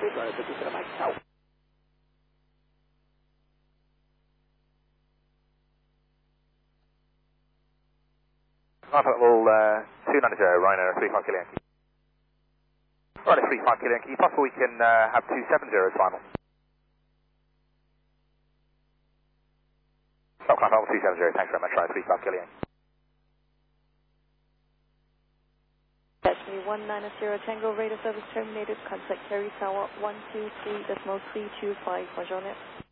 Speed runner 57 Mike South. Alpha level 290, Rhino 35 Kilo Yankee. Rhino 35 Kilo Yankee, possible we can have 270 as final. Stop climb level 270, thanks very much, Rhino 35 Kilo Yankee. Destiny 190 Tango, radio service terminated, contact Terry Tower 123.325, Bonjour net.